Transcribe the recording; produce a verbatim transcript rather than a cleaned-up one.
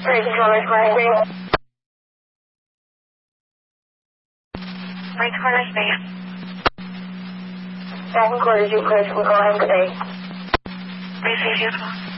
Three controllers, Class B. Three controllers, B. Second quarter, you clear, so we'll go ahead today. Receive you.